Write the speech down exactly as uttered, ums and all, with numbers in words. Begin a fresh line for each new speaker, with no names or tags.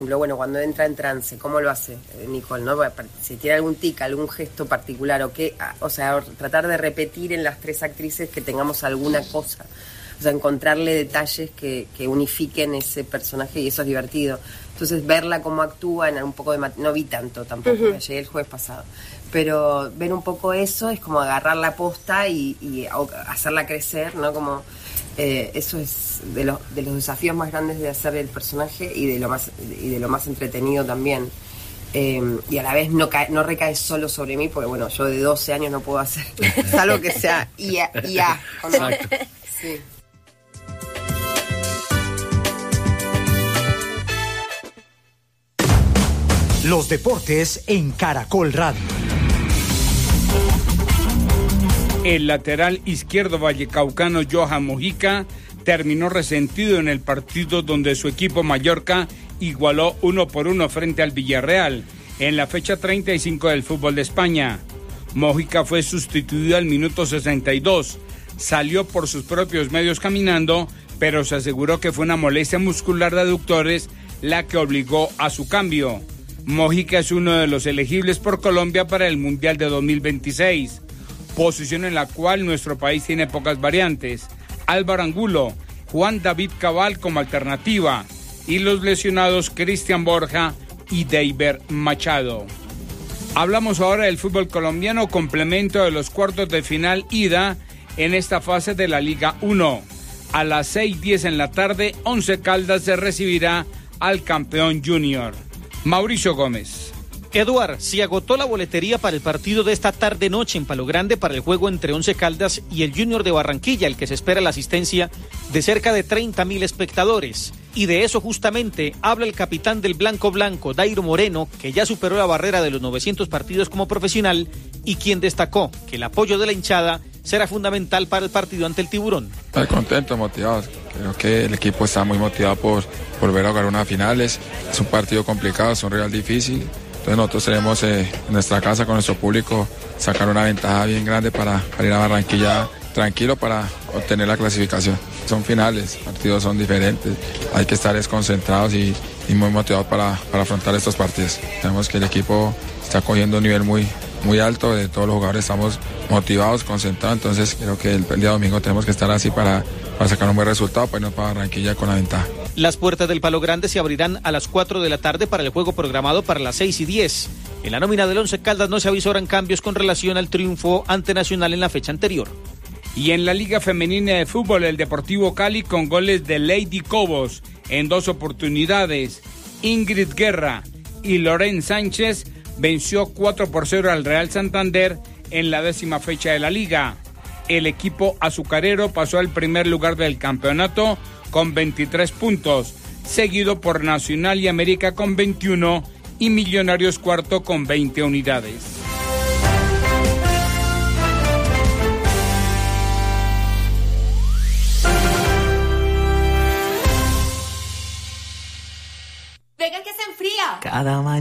Bueno, cuando entra en trance, ¿cómo lo hace Nicole? ¿No? Si tiene algún tic, algún gesto particular o qué, o sea, tratar de repetir en las tres actrices que tengamos alguna cosa, o sea, encontrarle detalles que, que unifiquen ese personaje y eso es divertido. Entonces, verla cómo actúa en un poco de... Mat- no vi tanto tampoco, uh-huh. Llegué el jueves pasado, pero ver un poco eso es como agarrar la posta y, y hacerla crecer, ¿no? Como... Eh, eso es de los, de los desafíos más grandes de hacer el personaje y de lo más, y de lo más entretenido también. Eh, y a la vez no, cae, no recae solo sobre mí, porque bueno, yo de doce años no puedo hacer algo que sea I A. I A ¿no? Sí.
Los deportes en Caracol Radio.
El lateral izquierdo vallecaucano Johan Mojica terminó resentido en el partido donde su equipo Mallorca igualó uno por uno frente al Villarreal en la fecha treinta y cinco del fútbol de España. Mojica fue sustituido al minuto sesenta y dos, salió por sus propios medios caminando, pero se aseguró que fue una molestia muscular de aductores la que obligó a su cambio. Mojica es uno de los elegibles por Colombia para el Mundial de dos mil veintiséis. Posición en la cual nuestro país tiene pocas variantes. Álvaro Angulo, Juan David Cabal como alternativa y los lesionados Cristian Borja y Deiber Machado. Hablamos ahora del fútbol colombiano, complemento de los cuartos de final ida en esta fase de la Liga uno. A las seis y diez en la tarde, Once Caldas se recibirá al campeón junior. Mauricio Gómez.
Eduard, se agotó la boletería para el partido de esta tarde-noche en Palo Grande para el juego entre Once Caldas y el Junior de Barranquilla, el que se espera la asistencia de cerca de treinta mil espectadores. Y de eso justamente habla el capitán del Blanco Blanco, Dairo Moreno, que ya superó la barrera de los novecientos partidos como profesional y quien destacó que el apoyo de la hinchada será fundamental para el partido ante el Tiburón.
Estoy contento, motivado. Creo que el equipo está muy motivado por volver a jugar unas finales. Es un partido complicado, es un rival difícil. Entonces nosotros tenemos eh, en nuestra casa con nuestro público sacar una ventaja bien grande para, para ir a Barranquilla tranquilo para obtener la clasificación. Son finales, partidos son diferentes, hay que estar desconcentrados y, y muy motivados para, para afrontar estos partidos. Sabemos que el equipo está cogiendo un nivel muy, muy alto, de todos los jugadores estamos motivados, concentrados, entonces creo que el, el día domingo tenemos que estar así para, para sacar un buen resultado, para irnos para Barranquilla con la ventaja.
Las puertas del Palo Grande se abrirán a las cuatro de la tarde para el juego programado para las seis y diez. En la nómina del Once Caldas no se avisoran cambios con relación al triunfo ante Nacional en la fecha anterior.
Y en la Liga Femenina de Fútbol, el Deportivo Cali con goles de Lady Cobos en dos oportunidades. Ingrid Guerra y Loren Sánchez venció cuatro por cero al Real Santander en la décima fecha de la Liga. El equipo azucarero pasó al primer lugar del campeonato con veintitrés puntos, seguido por Nacional y América con veintiuno y Millonarios cuarto con veinte unidades.
Venga que se enfría.
Cada mañana.